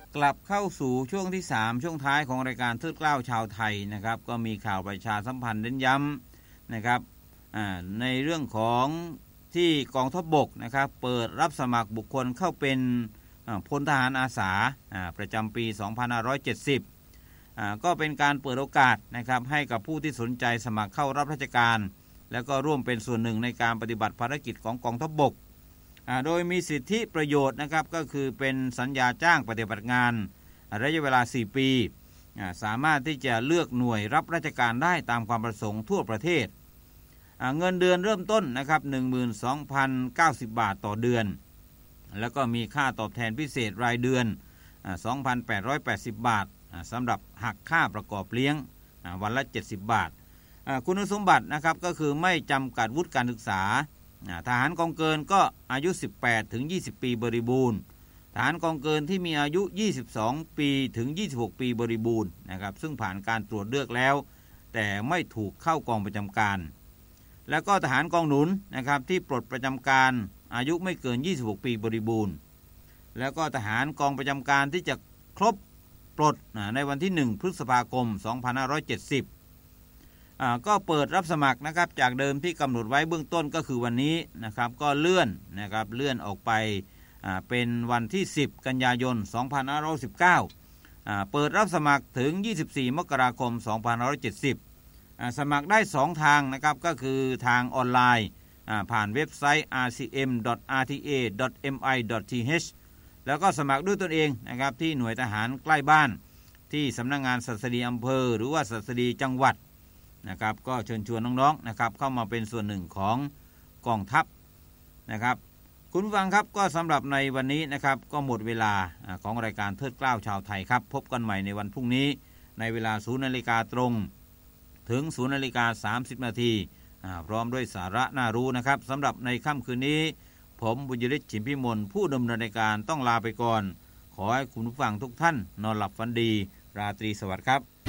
กลับเข้าสู่ช่วงที่3ช่วงท้ายของรายการเทิดเกล้าชาวไทยนะครับก็มีข่าวประชาสัมพันธ์เน้นย้ำนะครับในเรื่องของที่กองทัพบกนะครับเปิดรับสมัครบุคคลเข้าเป็นพลทหารอาสาประจำปี 2570ก็เป็นการเปิดโอกาสนะครับให้กับผู้ที่สนใจสมัครเข้ารับราชการแล้วก็ร่วมเป็นส่วนหนึ่งในการปฏิบัติภารกิจของกองทัพบกโดยมีสิทธิประโยชน์นะครับก็คือเป็นสัญญาจ้างปฏิบัติงานระยะเวลา4ปีสามารถที่จะเลือกหน่วยรับราชการได้ตามความประสงค์ทั่วประเทศเงินเดือนเริ่มต้นนะครับ 12,090 บาทต่อเดือนแล้วก็มีค่าตอบแทนพิเศษรายเดือน 2,880 บาทสำหรับหักค่าประกอบเลี้ยงวันละ70 บาทคุณสมบัตินะครับก็คือไม่จำกัดวุฒิการศึกษาทหารกองเกินก็อายุ18ถึง20ปีบริบูรณ์ทหารกองเกินที่มีอายุ22ปีถึง26ปีบริบูรณ์นะครับซึ่งผ่านการตรวจเลือกแล้วแต่ไม่ถูกเข้ากองประจำการแล้วก็ทหารกองหนุนนะครับที่ปลดประจำการอายุไม่เกิน26ปีบริบูรณ์แล้วก็ทหารกองประจำการที่จะครบปลดในวันที่1พฤษภาคม2570ก็เปิดรับสมัครนะครับจากเดิมที่กำหนดไว้เบื้องต้นก็คือวันนี้นะครับก็เลื่อนออกไปเป็นวันที่10กันยายน2519เปิดรับสมัครถึง24มกราคม2570สมัครได้2ทางนะครับก็คือทางออนไลน์ผ่านเว็บไซต์ rcm.rta.mi.th แล้วก็สมัครด้วยตนเองนะครับที่หน่วยทหารใกล้บ้านที่สำนักงานศัสดีอำเภอหรือว่าศัสดีจังหวัดนะครับก็เชิญชวนน้องๆนะครับเข้ามาเป็นส่วนหนึ่งของกองทัพนะครับคุณผู้ฟังครับก็สำหรับในวันนี้นะครับก็หมดเวลาของรายการเทิดเกล้าชาวไทยครับพบกันใหม่ในวันพรุ่งนี้ในเวลา 0:00 นตรงถึง 0:30 นพร้อมด้วยสาระน่ารู้นะครับสำหรับในค่ำคืนนี้ผมบุญยฤทธิ์ ฉิมพิมลผู้ดำเนินรายการต้องลาไปก่อนขอให้คุณผู้ฟังทุกท่านนอนหลับฝันดีราตรีสวัสดิ์ครับ